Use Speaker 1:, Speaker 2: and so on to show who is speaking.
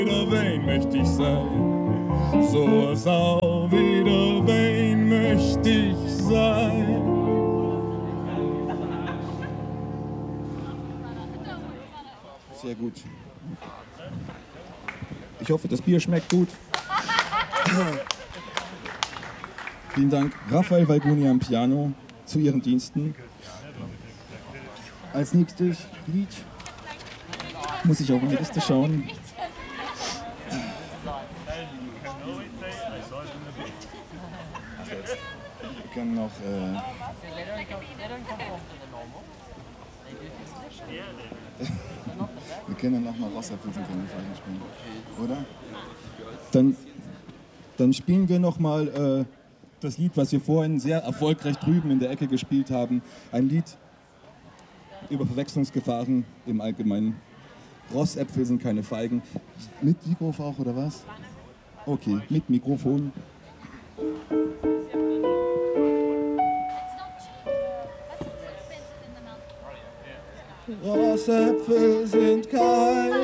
Speaker 1: wieder wen möchte ich sein. So sau wieder wen möchte ich sein. Sehr gut. Ich hoffe, das Bier schmeckt gut. Vielen Dank, Raphael Valguni am Piano, zu Ihren Diensten. Als nächstes Lied muss ich auf meine Liste schauen. Wir können noch wir können noch mal Wasserpfützen spielen, oder? Dann spielen wir noch mal das Lied, was wir vorhin sehr erfolgreich drüben in der Ecke gespielt haben. Ein Lied über Verwechslungsgefahren im Allgemeinen. Rossäpfel sind keine Feigen. Mit Mikrofon auch, oder was? Okay, mit Mikrofon. Rossäpfel sind keine